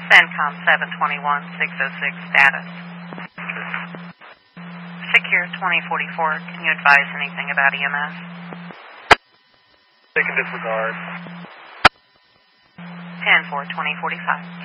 CENTCOM 721-606 status. Secure 2044, can you advise anything about EMS? Taken disregard. 10-4-2045.